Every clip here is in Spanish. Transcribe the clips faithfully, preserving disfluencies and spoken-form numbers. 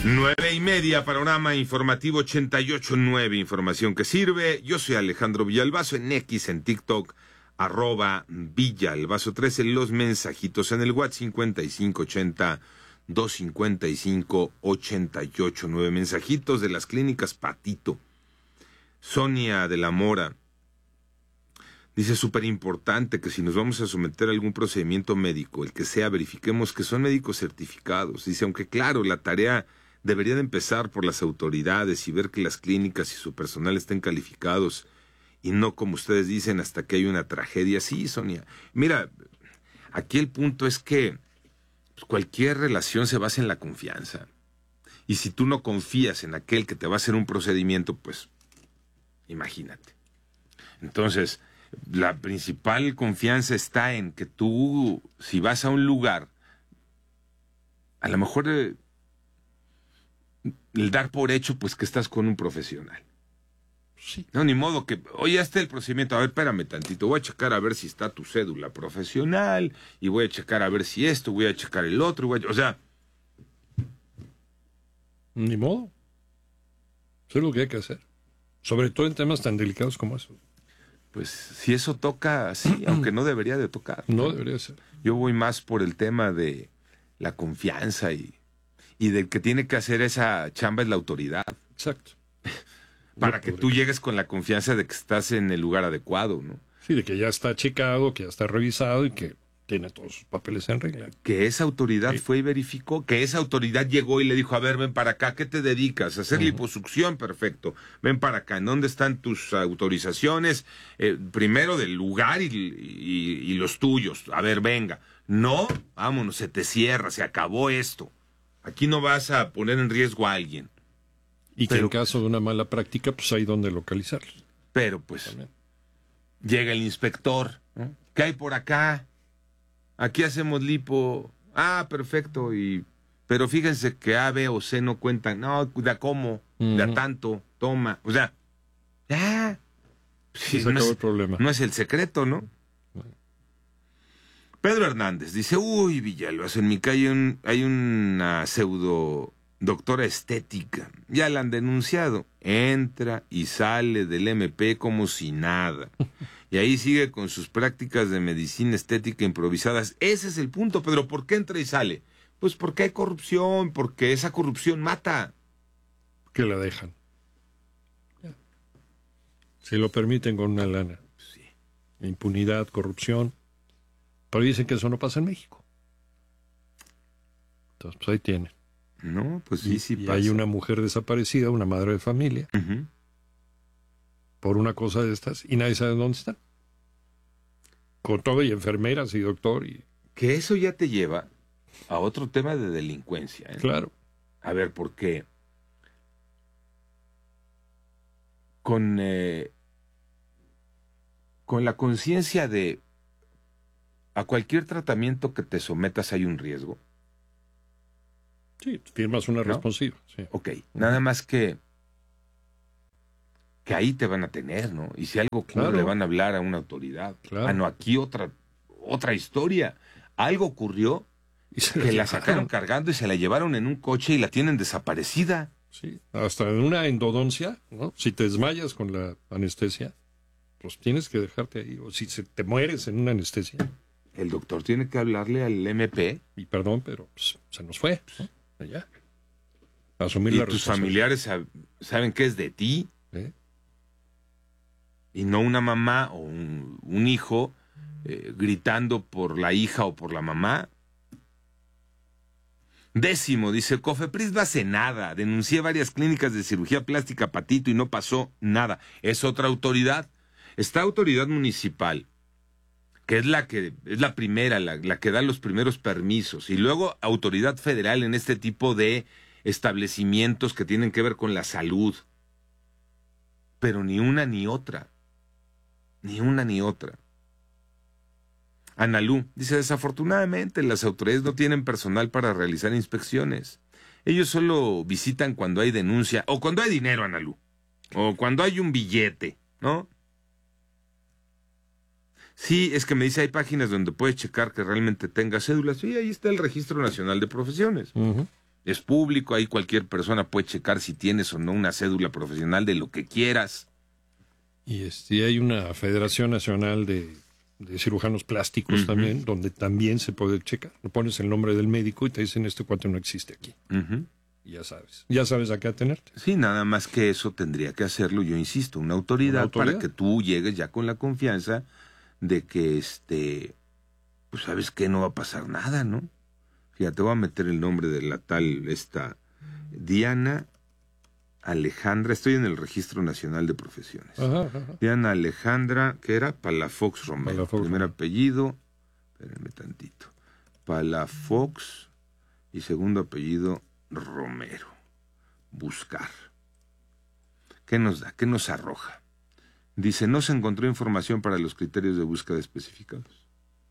Nueve y media, panorama informativo ochenta y ocho punto nueve, información que sirve. Yo soy Alejandro Villalbazo, en X, en TikTok, arroba Villalbazo trece, los mensajitos en el WhatsApp cincuenta y cinco ochenta, doscientos cincuenta y cinco, ochenta y ocho, nueve mensajitos de las clínicas Patito. Sonia de la Mora dice: súper importante que si nos vamos a someter a algún procedimiento médico, el que sea, verifiquemos que son médicos certificados. Dice, aunque claro, la tarea debería de empezar por las autoridades y ver que las clínicas y su personal estén calificados y no, como ustedes dicen, hasta que hay una tragedia. Sí, Sonia. Mira, aquí el punto es que pues, cualquier relación se basa en la confianza. Y si tú no confías en aquel que te va a hacer un procedimiento, pues imagínate. Entonces, la principal confianza está en que tú, si vas a un lugar, a lo mejor eh, el dar por hecho, pues que estás con un profesional. Sí. No, ni modo que, oye, ya está el procedimiento, a ver, espérame tantito, voy a checar a ver si está tu cédula profesional, y voy a checar a ver si esto, voy a checar el otro, voy a, o sea... Ni modo. Eso es lo que hay que hacer. Sobre todo en temas tan delicados como eso. Pues si eso toca, sí, aunque no debería de tocar. No debería ser. Yo voy más por el tema de la confianza y... Y del que tiene que hacer esa chamba es la autoridad. Exacto. Para que tú llegues con la confianza de que estás en el lugar adecuado, ¿no? Sí, de que ya está checado, que ya está revisado y que tiene todos sus papeles en regla. Que esa autoridad sí. fue y verificó, que esa autoridad llegó y le dijo, a ver, ven para acá, ¿qué te dedicas? ¿A hacer uh-huh. liposucción? Perfecto. Ven para acá, ¿en dónde están tus autorizaciones? Eh, primero del lugar y, y, y los tuyos. A ver, venga. No, vámonos, se te cierra, se acabó esto. Aquí no vas a poner en riesgo a alguien. Y que pero, en caso de una mala práctica, pues hay donde localizarlos. Pero pues, también. Llega el inspector. ¿Eh? ¿Qué hay por acá? Aquí hacemos lipo. Ah, perfecto. Y pero fíjense que A, B o C no cuentan. No, de a cómo, uh-huh. de a tanto, toma. O sea, ya. Sí, se no, acabó es, el problema. No es el secreto, ¿no? Pedro Hernández dice, uy, Villalbazo, en mi calle un, hay una pseudo doctora estética, ya la han denunciado, entra y sale del M P como si nada, y ahí sigue con sus prácticas de medicina estética improvisadas. Ese es el punto, Pedro, ¿por qué entra y sale? Pues porque hay corrupción, porque esa corrupción mata. Que la dejan. Si lo permiten con una lana. Sí. Impunidad, corrupción. Pero dicen que eso no pasa en México. Entonces, pues ahí tienen. No, pues sí, y, sí y pasa. Hay una mujer desaparecida, una madre de familia, uh-huh. por una cosa de estas, y nadie sabe dónde están. Con todo, y enfermeras y doctor. Y... Que eso ya te lleva a otro tema de delincuencia. ¿eh? Claro. A ver, ¿por qué? Con, eh, con la conciencia de a cualquier tratamiento que te sometas hay un riesgo. Sí, firmas una ¿no? responsiva. Sí. Ok, nada más que que ahí te van a tener, ¿no? Y si algo ocurre, claro. le van a hablar a una autoridad. Claro. Ah, no, aquí otra otra historia. Algo ocurrió y se que la, la sacaron cargando y se la llevaron en un coche y la tienen desaparecida. Sí, hasta en una endodoncia, ¿no? Si te desmayas con la anestesia, pues tienes que dejarte ahí. O si se te mueres en una anestesia. El doctor tiene que hablarle al M P. Y perdón, pero pues, se nos fue, ¿no? Allá. Asumir y la tus familiares sab- saben que es de ti. ¿Eh? Y no una mamá o un, un hijo eh, gritando por la hija o por la mamá. Décimo, dice, Cofepris no hace nada. Denuncié varias clínicas de cirugía plástica Patito y no pasó nada. Es otra autoridad. Esta autoridad municipal, que es la que es la primera, la, la que da los primeros permisos, y luego autoridad federal en este tipo de establecimientos que tienen que ver con la salud. Pero ni una ni otra. Ni una ni otra. Analú dice, desafortunadamente las autoridades no tienen personal para realizar inspecciones. Ellos solo visitan cuando hay denuncia, o cuando hay dinero, Analú, o cuando hay un billete, ¿no? Sí, es que me dice, hay páginas donde puedes checar que realmente tenga cédulas. Sí, ahí está el Registro Nacional de Profesiones. Uh-huh. Es público, ahí cualquier persona puede checar si tienes o no una cédula profesional de lo que quieras. Y este, hay una Federación Nacional de, de Cirujanos Plásticos uh-huh. también, donde también se puede checar. Le pones el nombre del médico y te dicen este cuate no existe aquí. Uh-huh. Y ya sabes. Ya sabes a qué atenerte. Sí, nada más que eso tendría que hacerlo, yo insisto, una autoridad, ¿Una autoridad? para que tú llegues ya con la confianza de que, este, pues sabes que no va a pasar nada, ¿no? Fíjate, voy a meter el nombre de la tal, esta, Diana Alejandra, estoy en el Registro Nacional de Profesiones. Ajá, ajá. Diana Alejandra, ¿qué era? Palafox Romero. Palafox. Primer apellido, espérenme tantito, Palafox y segundo apellido Romero. Buscar. ¿Qué nos da? ¿Qué nos arroja? Dice, no se encontró información para los criterios de búsqueda especificados.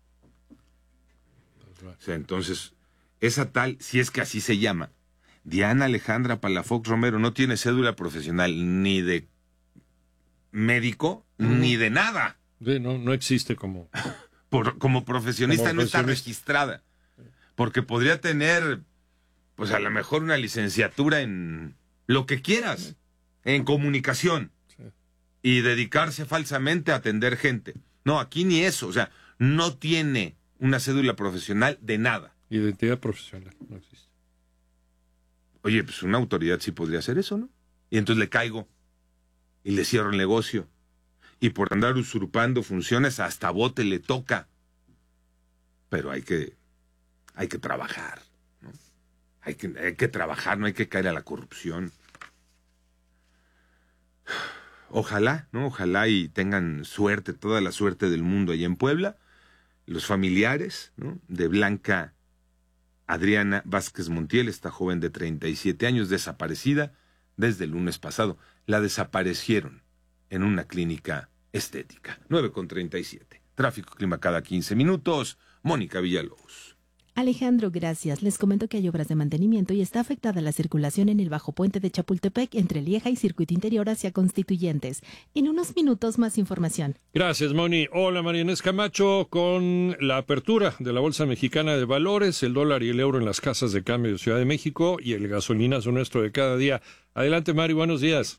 O sea, entonces, esa tal, si es que así se llama, Diana Alejandra Palafox Romero, no tiene cédula profesional ni de médico, mm. ni de nada. Sí, no, no existe como... Por, como profesionista como no está profesionista. registrada. Porque podría tener, pues a lo mejor una licenciatura en lo que quieras, en comunicación, sí. y dedicarse falsamente a atender gente. No, aquí ni eso, o sea, no tiene una cédula profesional de nada. Identidad profesional, no existe. Oye, pues una autoridad sí podría hacer eso, ¿no? Y entonces le caigo y le cierro el negocio. Y por andar usurpando funciones, hasta bote le toca. Pero hay que, hay que trabajar, ¿no? Hay que, hay que trabajar, no hay que caer a la corrupción. Ojalá, ¿no? Ojalá y tengan suerte, toda la suerte del mundo allá en Puebla. Los familiares, ¿no? De Blanca Adriana Vázquez Montiel, esta joven de treinta y siete años, desaparecida desde el lunes pasado. La desaparecieron en una clínica estética. nueve con treinta y siete. Tráfico, clima cada quince minutos. Mónica Villalobos. Alejandro, gracias. Les comento que hay obras de mantenimiento y está afectada la circulación en el bajo puente de Chapultepec entre Lieja y Circuito Interior hacia Constituyentes. En unos minutos más información. Gracias, Moni. Hola, María Inés Camacho. Con la apertura de la Bolsa Mexicana de Valores, el dólar y el euro en las casas de cambio de Ciudad de México y el gasolinazo nuestro de cada día. Adelante, Mari, buenos días.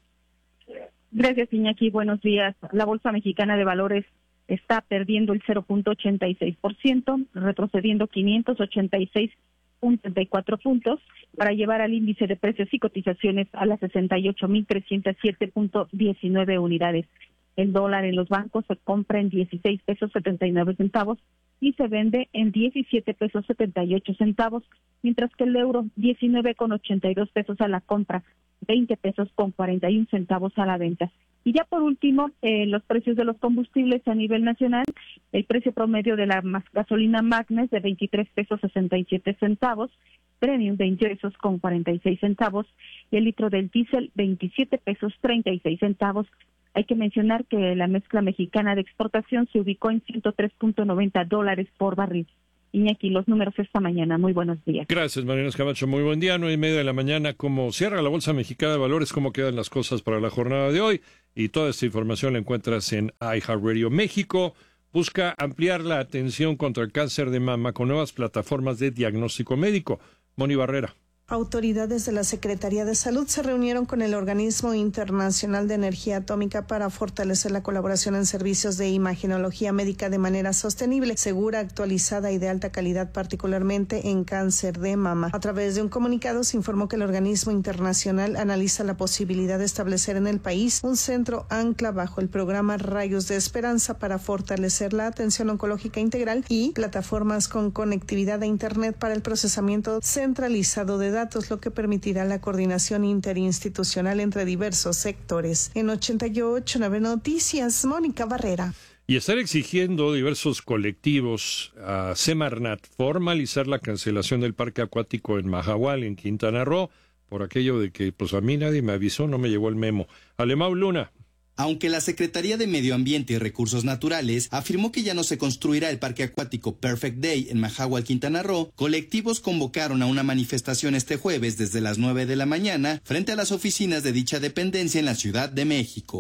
Gracias, Iñaki. Buenos días. La Bolsa Mexicana de Valores está perdiendo el cero punto ochenta y seis por ciento, retrocediendo quinientos ochenta y seis punto treinta y cuatro puntos para llevar al índice de precios y cotizaciones a las sesenta y ocho mil trescientos siete punto diecinueve unidades. El dólar en los bancos se compra en dieciséis pesos setenta y nueve centavos y se vende en diecisiete pesos setenta y ocho centavos, mientras que el euro diecinueve con ochenta y dos pesos a la compra, veinte pesos con cuarenta y un centavos a la venta. Y ya por último, eh, los precios de los combustibles a nivel nacional, el precio promedio de la gasolina Magnes de veintitrés pesos sesenta y siete centavos, Premium veinte pesos con cuarenta y seis centavos y el litro del diésel veintisiete pesos treinta y seis centavos. Hay que mencionar que la mezcla mexicana de exportación se ubicó en ciento tres punto noventa dólares por barril. Iñaki, los números esta mañana. Muy buenos días. Gracias, María Inés Camacho. Muy buen día. Nueve y media de la mañana. ¿Cómo cierra la Bolsa Mexicana de Valores? ¿Cómo quedan las cosas para la jornada de hoy? Y toda esta información la encuentras en iHeartRadio. México busca ampliar la atención contra el cáncer de mama con nuevas plataformas de diagnóstico médico. Moni Barrera. Autoridades de la Secretaría de Salud se reunieron con el Organismo Internacional de Energía Atómica para fortalecer la colaboración en servicios de imagenología médica de manera sostenible, segura, actualizada y de alta calidad, particularmente en cáncer de mama. A través de un comunicado se informó que el organismo internacional analiza la posibilidad de establecer en el país un centro ancla bajo el programa Rayos de Esperanza para fortalecer la atención oncológica integral y plataformas con conectividad a Internet para el procesamiento centralizado de datos, lo que permitirá la coordinación interinstitucional entre diversos sectores. En ochenta y ocho nueve Noticias, Mónica Barrera. Y estar exigiendo diversos colectivos a Semarnat formalizar la cancelación del parque acuático en Mahahual, en Quintana Roo, por aquello de que pues a mí nadie me avisó, no me llegó el memo. Alemão Luna. Aunque la Secretaría de Medio Ambiente y Recursos Naturales afirmó que ya no se construirá el parque acuático Perfect Day en Mahahual, Quintana Roo, colectivos convocaron a una manifestación este jueves desde las nueve de la mañana frente a las oficinas de dicha dependencia en la Ciudad de México.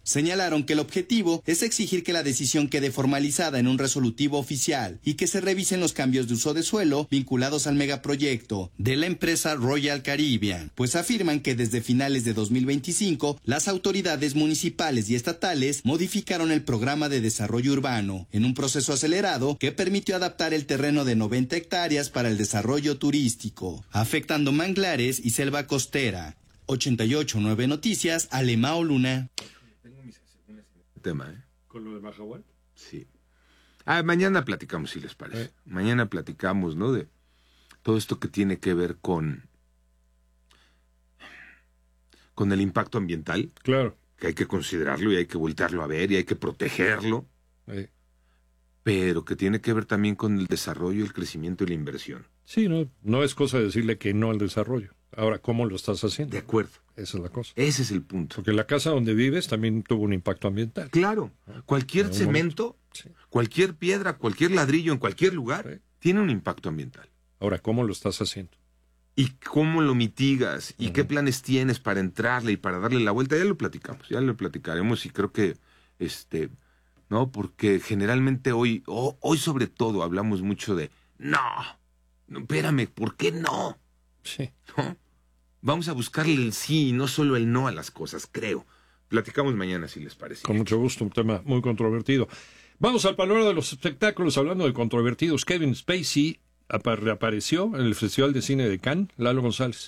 Señalaron que el objetivo es exigir que la decisión quede formalizada en un resolutivo oficial y que se revisen los cambios de uso de suelo vinculados al megaproyecto de la empresa Royal Caribbean, pues afirman que desde finales de dos mil veinticinco las autoridades municipales y estatales modificaron el programa de desarrollo urbano en un proceso acelerado que permitió adaptar el terreno de noventa hectáreas para el desarrollo turístico, afectando manglares y selva costera. ochenta y ocho punto nueve Noticias, Alemao Luna. Tema, ¿eh? ¿Con lo de Mahahual? Sí. Ah, mañana platicamos, si les parece. ¿Eh? Mañana platicamos, ¿no? De todo esto que tiene que ver con con el impacto ambiental. Claro. Que hay que considerarlo y hay que voltearlo a ver y hay que protegerlo. ¿Eh? Pero que tiene que ver también con el desarrollo, el crecimiento y la inversión. Sí, no, no es cosa de decirle que no al desarrollo. Ahora, ¿cómo lo estás haciendo? De acuerdo. Esa es la cosa. Ese es el punto. Porque la casa donde vives también tuvo un impacto ambiental. Claro. Cualquier cemento, sí. cualquier piedra, cualquier ladrillo en cualquier lugar sí. tiene un impacto ambiental. Ahora, ¿cómo lo estás haciendo? ¿Y cómo lo mitigas? ¿Y uh-huh. qué planes tienes para entrarle y para darle la vuelta? Ya lo platicamos, ya lo platicaremos y creo que, este, ¿no? Porque generalmente hoy, oh, hoy sobre todo hablamos mucho de, no, no, espérame, ¿por qué no? Sí. ¿No? Vamos a buscarle el sí y no solo el no a las cosas, creo. Platicamos mañana, si les parece. Con mucho gusto, un tema muy controvertido. Vamos al panorama de los espectáculos, hablando de controvertidos. Kevin Spacey reapareció en el Festival de Cine de Cannes. Lalo González.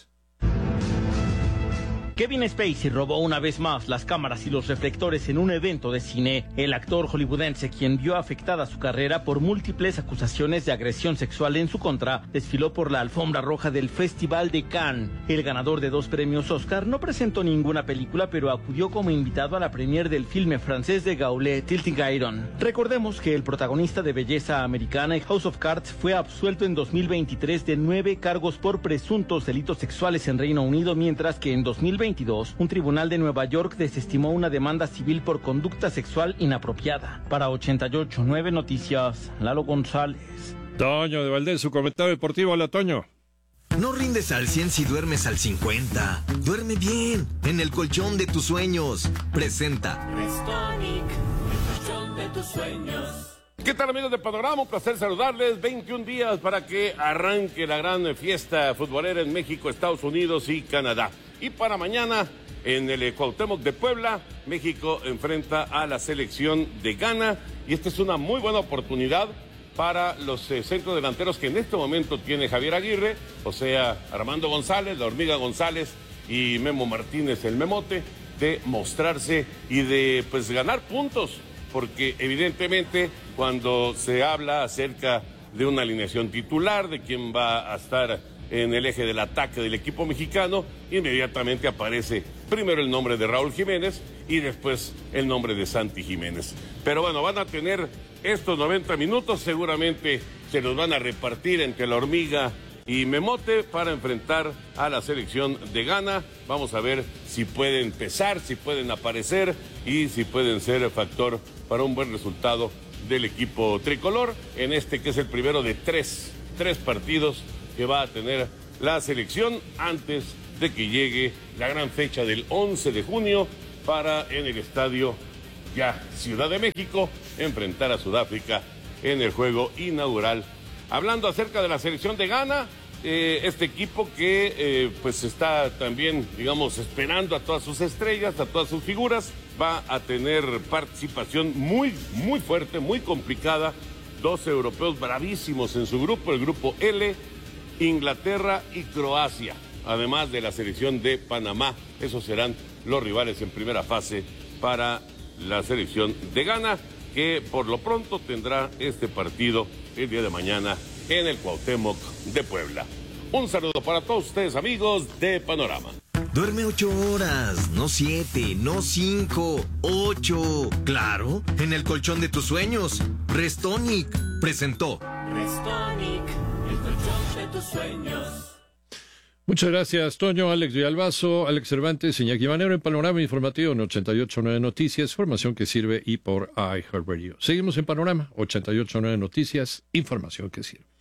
Kevin Spacey robó una vez más las cámaras y los reflectores en un evento de cine. El actor hollywoodense, quien vio afectada su carrera por múltiples acusaciones de agresión sexual en su contra, desfiló por la alfombra roja del Festival de Cannes. El ganador de dos premios Oscar no presentó ninguna película, pero acudió como invitado a la premiere del filme francés de Gaulle, Tilting Iron. Recordemos que el protagonista de Belleza Americana y House of Cards fue absuelto en dos mil veintitrés de nueve cargos por presuntos delitos sexuales en Reino Unido, mientras que en dos mil veintidós un tribunal de Nueva York desestimó una demanda civil por conducta sexual inapropiada. Para ochenta y ocho punto nueve Noticias, Lalo González. Toño de Valdés, su comentario deportivo. Hola, Toño. No rindes al cien si duermes al cincuenta. Duerme bien, en el colchón de tus sueños. Presenta Restonic, el colchón de tus sueños. ¿Qué tal, amigos de Panorama? Un placer saludarles. veintiún días para que arranque la gran fiesta futbolera en México, Estados Unidos y Canadá. Y para mañana, en el Cuauhtémoc de Puebla, México enfrenta a la selección de Ghana. Y esta es una muy buena oportunidad para los eh, centros delanteros que en este momento tiene Javier Aguirre, o sea, Armando González, la Hormiga González y Memo Martínez, el Memote, de mostrarse y de pues ganar puntos. Porque evidentemente cuando se habla acerca de una alineación titular, de quién va a estar en el eje del ataque del equipo mexicano, inmediatamente aparece primero el nombre de Raúl Jiménez y después el nombre de Santi Jiménez. Pero bueno, van a tener estos noventa minutos, seguramente se los van a repartir entre la Hormiga y Memote para enfrentar a la selección de Ghana. Vamos a ver si pueden pesar, si pueden aparecer y si pueden ser factor para un buen resultado del equipo tricolor, en este que es el primero de tres, tres partidos que va a tener la selección antes de que llegue la gran fecha del once de junio para en el estadio ya Ciudad de México enfrentar a Sudáfrica en el juego inaugural. Hablando acerca de la selección de Ghana, eh, este equipo que eh, pues está también, digamos, esperando a todas sus estrellas, a todas sus figuras, va a tener participación muy, muy fuerte, muy complicada. Dos europeos bravísimos en su grupo, el grupo L, Inglaterra y Croacia, además de la selección de Panamá. Esos serán los rivales en primera fase para la selección de Ghana, que por lo pronto tendrá este partido el día de mañana en el Cuauhtémoc de Puebla. Un saludo para todos ustedes, amigos de Panorama. Duerme ocho horas, no siete, no cinco, ocho. Claro, en el colchón de tus sueños. Restonic presentó. Restonic, el colchón de tus sueños. Muchas gracias, Toño, Alex Villalbazo, Alex Cervantes, Iñaki Manero en Panorama Informativo en ochenta y ocho punto nueve Noticias, información que sirve y por iHeartRadio. Seguimos en Panorama, ochenta y ocho punto nueve Noticias, información que sirve.